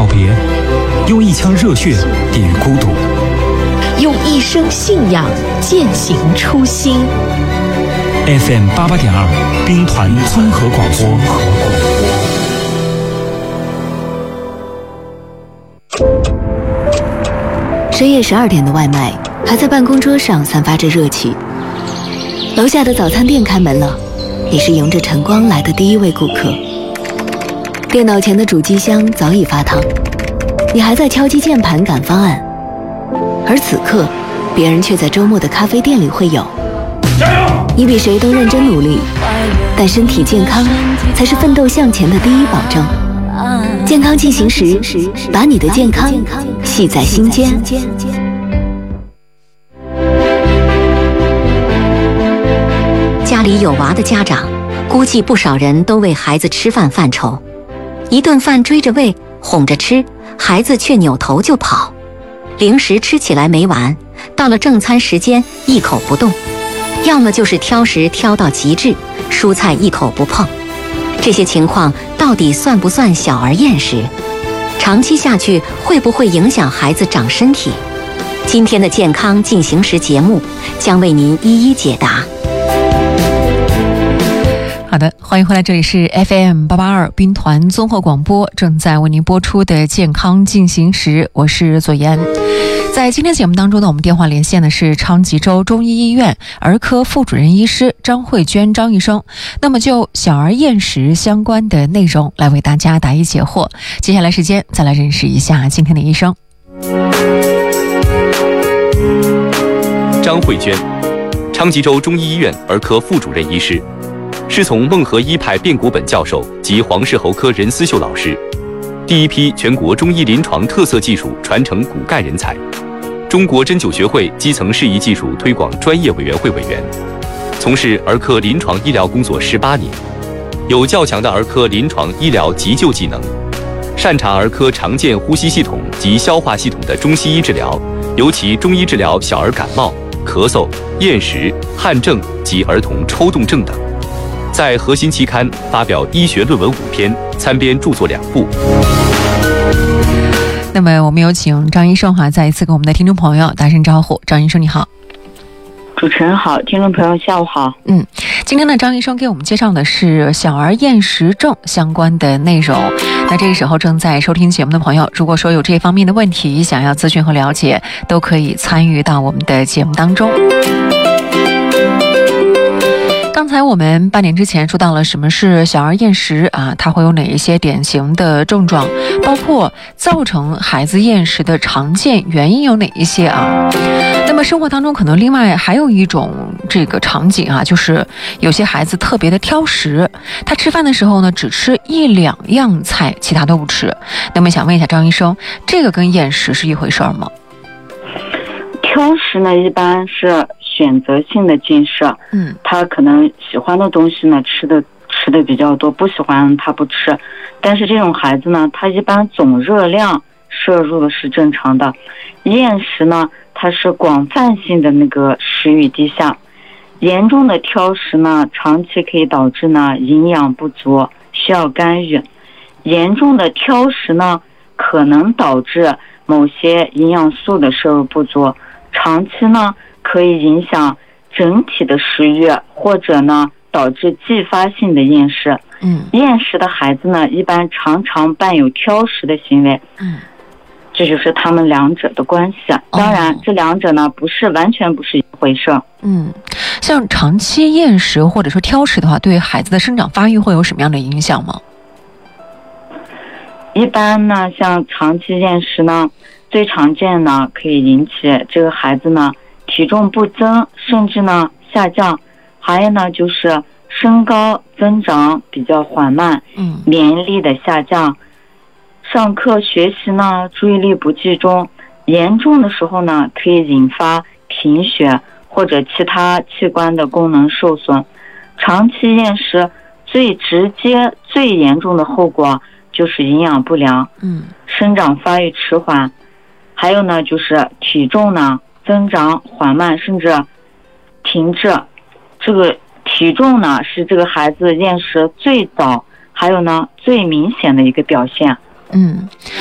别，用一腔热血抵御孤独， 用一生信仰践行初心。 FM 88.2兵团综合广播。 深夜12点的外卖还在办公桌上散发着热气。楼下的早餐店开门了，你是迎着晨光来的第一位顾客。电脑前的主机箱早已发烫，你还在敲击键盘赶方案，而此刻别人却在周末的咖啡店里会友。你比谁都认真努力，但身体健康才是奋斗向前的第一保证。健康进行时，把你的健康系在心间。 家里有娃的家长，估计不少人都为孩子吃饭犯愁。一顿饭追着喂，哄着吃，孩子却扭头就跑。零食吃起来没完，到了正餐时间一口不动。要么就是挑食挑到极致，蔬菜一口不碰。这些情况到底算不算小儿厌食？长期下去会不会影响孩子长身体？今天的健康进行时节目将为您一一解答。 好的，欢迎回来，这里是 FM 882兵团综合广播，正在为您播出的健康进行时，我是左岩。在今天节目当中呢，我们电话连线的是昌吉州中医医院儿科副主任医师张慧娟张医生。那么就小儿厌食相关的内容来为大家答疑解惑。接下来时间再来认识一下今天的医生。 张慧娟，昌吉州中医医院儿科副主任医师，师从孟和医派卞国本教授及黄氏侯科任思秀老师，第一批全国中医临床特色技术传承骨干人才，中国针灸学会基层适宜技术推广专业委员会委员，从事儿科临床医疗工作18年，有较强的儿科临床医疗急救技能，擅长儿科常见呼吸系统及消化系统的中西医治疗，尤其中医治疗小儿感冒、咳嗽、厌食、汗症及儿童抽动症等。在核心期刊发表医学论文5篇，参编著作2部。 那么我们有请张医生再一次跟我们的听众朋友打声招呼。张医生你好。 主持人好，听众朋友下午好。 今天呢，张医生给我们介绍的是小儿厌食症相关的内容。那这个时候正在收听节目的朋友，如果说有这方面的问题想要咨询和了解，都可以参与到我们的节目当中。刚才我们半点之前说到了什么是小儿厌食它会有哪一些典型的症状，包括造成孩子厌食的常见原因有哪一些那么生活当中可能另外还有一种这个场景就是有些孩子特别的挑食，他吃饭的时候呢只吃1-2样菜，其他都不吃。那么想问一下张医生，这个跟厌食是一回事吗？ 挑食呢一般是选择性的进食，他可能喜欢的东西呢吃的比较多，不喜欢他不吃。但是这种孩子呢，他一般总热量摄入的是正常的。厌食呢，它是广泛性的那个食欲低下，严重的挑食呢，长期可以导致呢营养不足，需要干预。严重的挑食呢，可能导致某些营养素的摄入不足，长期呢可以影响整体的食欲，或者呢导致继发性的厌食。厌食的孩子呢一般常常伴有挑食的行为，这就是他们两者的关系。当然这两者呢完全不是一回事。 像长期厌食或者说挑食的话，对孩子的生长发育会有什么样的影响吗？ 一般呢像长期厌食呢，最常见呢可以引起这个孩子呢体重不增，甚至呢下降。还有呢就是身高增长比较缓慢，免疫力的下降，上课学习呢注意力不集中，严重的时候呢可以引发贫血或者其他器官的功能受损。长期厌食最直接最严重的后果就是营养不良，生长发育迟缓，还有呢就是体重呢增长缓慢甚至停滞。这个体重呢是这个孩子厌食最早还有呢最明显的一个表现。